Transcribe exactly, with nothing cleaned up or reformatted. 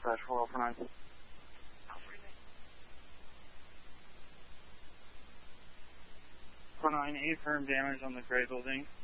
dispatch four oh four nine. four nine eight, firm damage on the gray building.